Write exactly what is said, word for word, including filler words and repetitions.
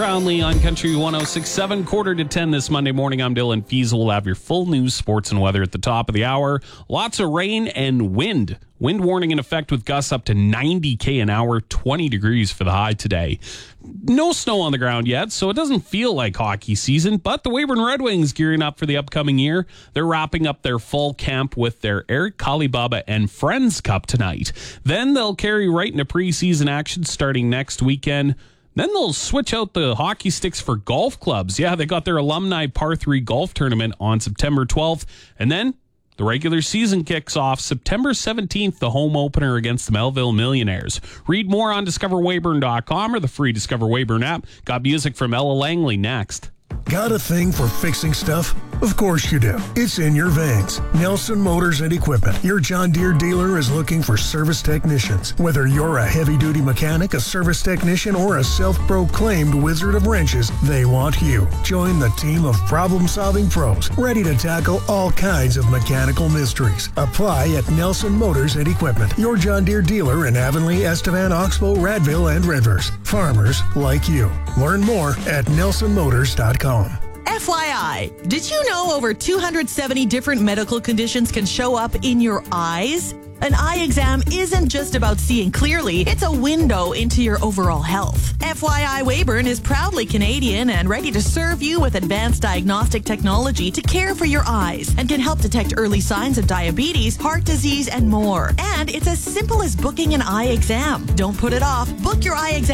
Brownlee on Country one oh six point seven, quarter to ten this Monday morning. I'm Dylan Fiesel. We'll have your full news, sports, and weather at the top of the hour. Lots of rain and wind. Wind warning in effect with gusts up to ninety kilometers an hour, twenty degrees for the high today. No snow on the ground yet, so it doesn't feel like hockey season, but the Weyburn Red Wings gearing up for the upcoming year. They're wrapping up their fall camp with their Eric Kalibaba and Friends Cup tonight. Then they'll carry right into preseason action starting next weekend. Then they'll switch out the hockey sticks for golf clubs. Yeah, they got their alumni par three golf tournament on September twelfth. And then the regular season kicks off September seventeenth, the home opener against the Melville Millionaires. Read more on discover weyburn dot com or the free Discover Weyburn app. Got music from Ella Langley next. Got a thing for fixing stuff? Of course you do. It's in your veins. Nelson Motors and Equipment, your John Deere dealer, is looking for service technicians. Whether you're a heavy-duty mechanic, a service technician, or a self-proclaimed wizard of wrenches, they want you. Join the team of problem-solving pros, ready to tackle all kinds of mechanical mysteries. Apply at Nelson Motors and Equipment, your John Deere dealer in Avonlea, Estevan, Oxbow, Radville, and Redvers. Farmers like you. Learn more at nelson motors dot com. F Y I, did you know over two hundred seventy different medical conditions can show up in your eyes? An eye exam isn't just about seeing clearly, it's a window into your overall health. F Y I Weyburn is proudly Canadian and ready to serve you with advanced diagnostic technology to care for your eyes and can help detect early signs of diabetes, heart disease, and more. And it's as simple as booking an eye exam. Don't put it off. Book your eye exam